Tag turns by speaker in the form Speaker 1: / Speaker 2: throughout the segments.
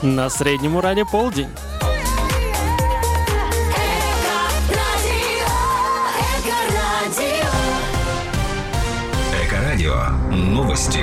Speaker 1: На Среднем Урале полдень.
Speaker 2: Эко-радио. Новости.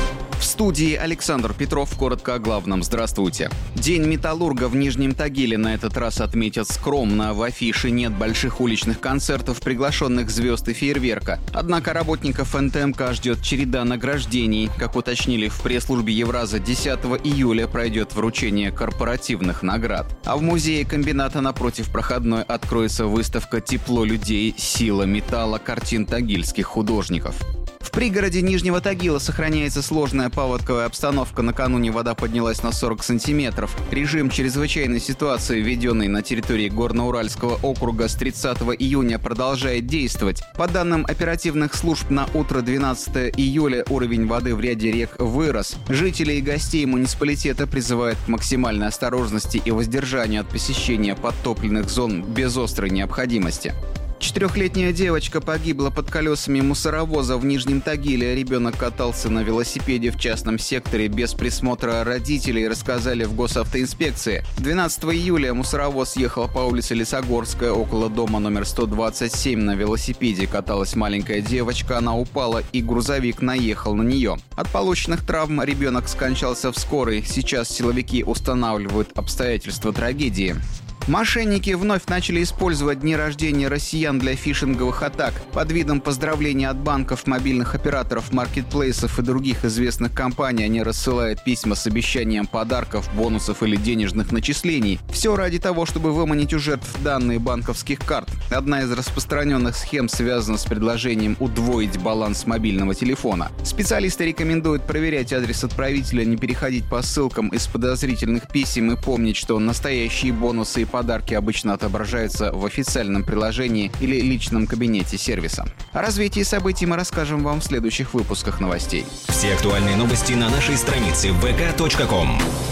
Speaker 3: В студии Александр Петров. Коротко о главном. Здравствуйте. День металлурга в Нижнем Тагиле на этот раз отметят скромно. В афише нет больших уличных концертов, приглашенных звезд и фейерверка. Однако работников НТМК ждет череда награждений. Как уточнили в пресс-службе Евраза, 10 июля пройдет вручение корпоративных наград. А в музее комбината напротив проходной откроется выставка «Тепло людей. Сила металла» картин тагильских художников. В пригороде Нижнего Тагила сохраняется сложная паводковая обстановка. Накануне вода поднялась на 40 сантиметров. Режим чрезвычайной ситуации, введенный на территории Горно-Уральского округа с 30 июня, продолжает действовать. По данным оперативных служб, на утро 12 июля уровень воды в ряде рек вырос. Жителей и гостей муниципалитета призывают к максимальной осторожности и воздержанию от посещения подтопленных зон без острой необходимости. 4-летняя девочка погибла под колесами мусоровоза в Нижнем Тагиле. Ребенок катался на велосипеде в частном секторе без присмотра родителей, рассказали в госавтоинспекции. 12 июля мусоровоз ехал по улице Лесогорская, около дома номер 127. На велосипеде каталась маленькая девочка, она упала, и грузовик наехал на нее. От полученных травм ребенок скончался в скорой. Сейчас силовики устанавливают обстоятельства трагедии. Мошенники вновь начали использовать дни рождения россиян для фишинговых атак. Под видом поздравления от банков, мобильных операторов, маркетплейсов и других известных компаний они рассылают письма с обещанием подарков, бонусов или денежных начислений. Все ради того, чтобы выманить у жертв данные банковских карт. Одна из распространенных схем связана с предложением удвоить баланс мобильного телефона. Специалисты рекомендуют проверять адрес отправителя, не переходить по ссылкам из подозрительных писем и помнить, что настоящие бонусы и подарки обычно отображаются в официальном приложении или личном кабинете сервиса. О развитии событий мы расскажем вам в следующих выпусках новостей.
Speaker 2: Все актуальные новости на нашей странице vk.com.